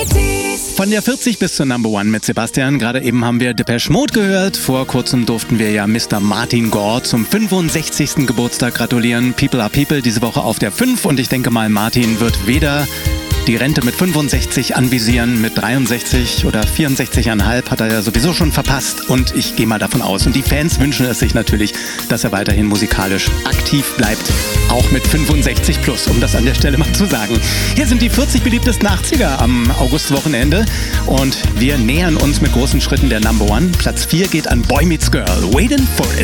Von der 40 bis zur Number One mit Sebastian. Gerade eben haben wir Depeche Mode gehört. Vor kurzem durften wir ja Mr. Martin Gore zum 65. Geburtstag gratulieren. People are People, diese Woche auf der 5. Und ich denke mal, Martin wird weder die Rente mit 65 anvisieren, mit 63 oder 64,5 hat er ja sowieso schon verpasst. Und ich gehe mal davon aus. Und die Fans wünschen es sich natürlich, dass er weiterhin musikalisch aktiv bleibt. Auch mit 65 plus, um das an der Stelle mal zu sagen. Hier sind die 40 beliebtesten 80er am Augustwochenende. Und wir nähern uns mit großen Schritten der Number One. Platz 4 geht an Boy Meets Girl. Waiting for It.